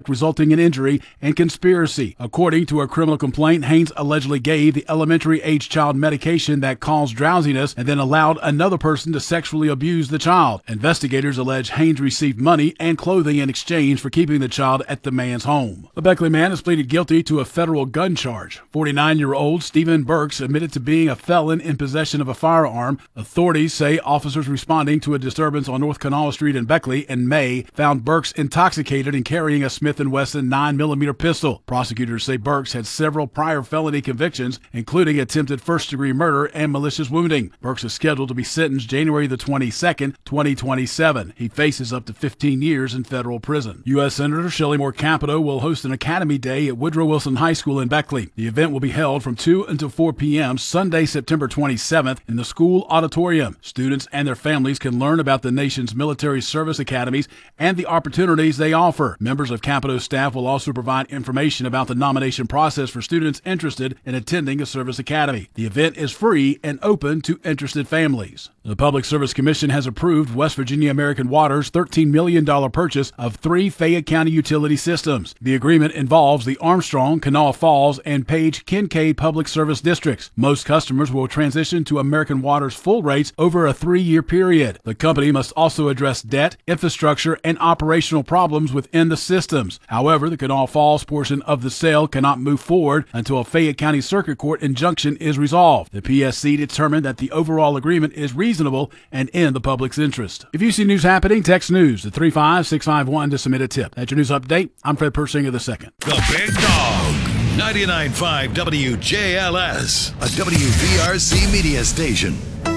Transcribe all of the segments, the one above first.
neglect resulting in injury and conspiracy. According to a criminal complaint, Haynes allegedly gave the elementary-age child medication that caused drowsiness and then allowed another person to sexually abuse the child. Investigators allege Haynes received money and clothing in exchange for keeping the child at the man's home. The Beckley man has pleaded guilty to a federal gun charge. 49-year-old Stephen Burks admitted to being a felon in possession of a firearm. Authorities say officers responding to a disturbance on North Canal Street in Beckley in May found Burks intoxicated and carrying a Smith & Wesson 9mm pistol. Prosecutors say Burks had several prior felony convictions, including attempted first-degree murder and malicious wounding. Burks is scheduled to be sentenced January the 22nd, 2027. He faces up to 15 years in federal prison. U.S. Senator Shelley Moore Capito will host an Academy Day at Woodrow Wilson High School in Beckley. The event will be held from 2 until 4 p.m. Sunday, September 27th in the school auditorium. Students and their families can learn about the nation's military service academies and the opportunities they offer. Members of Capito's staff will also provide information about the nomination process for students interested in attending a service academy. The event is free and open to interested families. The Public Service Commission has approved West Virginia American Water's $13 million purchase of 3 Fayette County utility systems. The agreement involves the Armstrong, Kanawha Falls, and Page Kincaid Public Service districts. Most customers will transition to American Water's full rates over a 3-year period. The company must also address debt, infrastructure, and operational problems within the systems. However, the Kanawha Falls portion of the sale cannot move forward until a Fayette County Circuit Court injunction is resolved. The PSC determined that the overall agreement is reasonable and in the public's interest. If you see news happening, text news to 35651 to submit a tip. That's your news update. I'm Fred Persinger II. The Big Dog, 99.5 WJLS, a WVRC media station.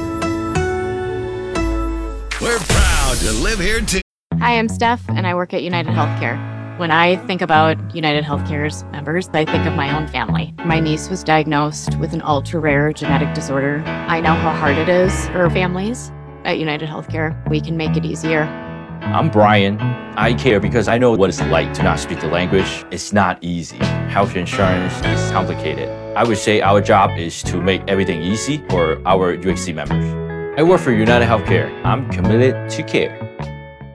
We're proud to live here too. Hi, I'm Steph, and I work at United Healthcare. When I think about United Healthcare's members, I think of my own family. My niece was diagnosed with an ultra-rare genetic disorder. I know how hard it is for families. At United Healthcare, we can make it easier. I'm Brian. I care because I know what it's like to not speak the language. It's not easy. Health insurance is complicated. I would say our job is to make everything easy for our UHC members. I work for United Healthcare. I'm committed to care.